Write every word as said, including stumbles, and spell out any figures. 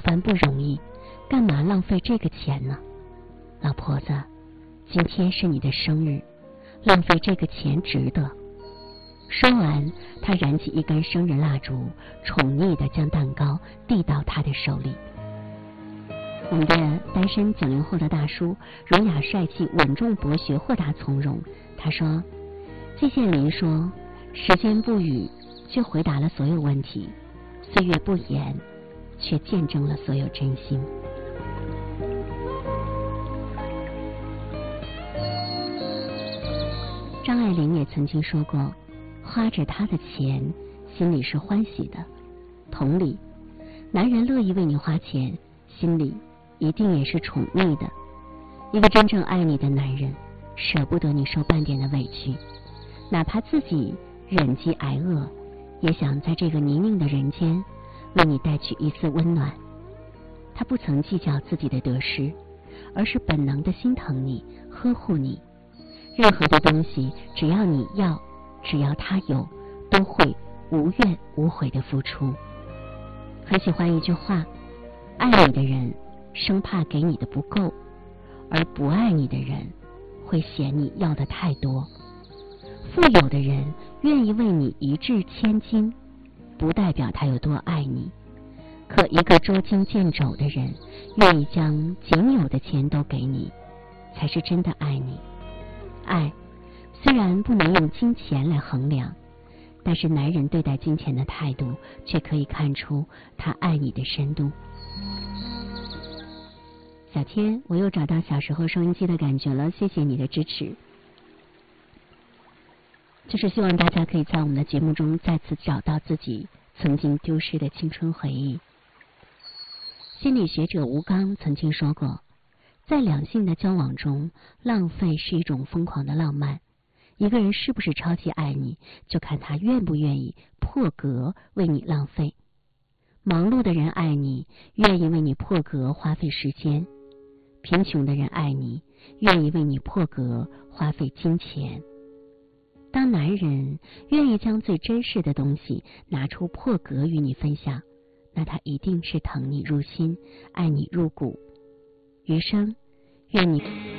番不容易，干嘛浪费这个钱呢？老婆子，今天是你的生日，浪费这个钱值得。说完，他燃起一根生日蜡烛，宠溺地将蛋糕递到他的手里。我们的单身九零后的大叔，儒雅帅气、稳重博学、豁达从容。他说：季羡林说，时间不语，却回答了所有问题；岁月不言，却见证了所有真心。张爱玲也曾经说过，花着他的钱，心里是欢喜的。同理，男人乐意为你花钱，心里一定也是宠溺的。一个真正爱你的男人，舍不得你受半点的委屈，哪怕自己忍饥挨饿，也想在这个泥泞的人间为你带去一丝温暖。他不曾计较自己的得失，而是本能的心疼你，呵护你。任何的东西，只要你要，只要他有，都会无怨无悔的付出。很喜欢一句话，爱你的人生怕给你的不够，而不爱你的人会嫌你要的太多。富有的人愿意为你一掷千金，不代表他有多爱你。可一个捉襟见肘的人，愿意将仅有的钱都给你，才是真的爱你。爱虽然不能用金钱来衡量，但是男人对待金钱的态度，却可以看出他爱你的深度。小天，我又找到小时候收音机的感觉了，谢谢你的支持。就是希望大家可以在我们的节目中再次找到自己曾经丢失的青春回忆。心理学者吴刚曾经说过，在两性的交往中，浪费是一种疯狂的浪漫。一个人是不是超级爱你，就看他愿不愿意破格为你浪费。忙碌的人爱你，愿意为你破格花费时间；贫穷的人爱你，愿意为你破格花费金钱。当男人愿意将最珍视的东西拿出破格与你分享，那他一定是疼你入心，爱你入骨。余生，愿你